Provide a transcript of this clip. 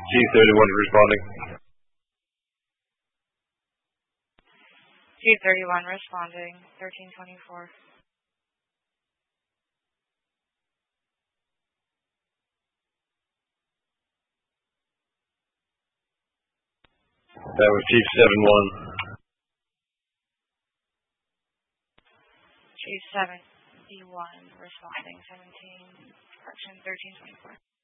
Chief 31 responding. Chief 31 responding, 1324. That was Chief 71. Chief 71 responding, 1324.